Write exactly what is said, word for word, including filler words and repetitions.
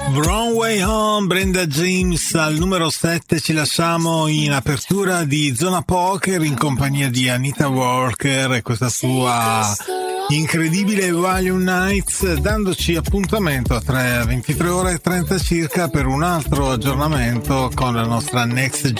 Wrong Way Home, Brenda James al numero sette. Ci lasciamo in apertura di Zona Poker in compagnia di Anita Walker e questa sua incredibile Volume Nights, dandoci appuntamento a ventitré ore e trenta circa per un altro aggiornamento con la nostra Next